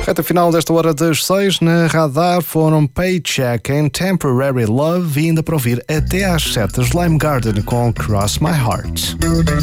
Reta final desta hora das 6 na Radar foram Paycheck and Temporary Love e ainda para ouvir até às 7 Slime Garden com Cross My Heart.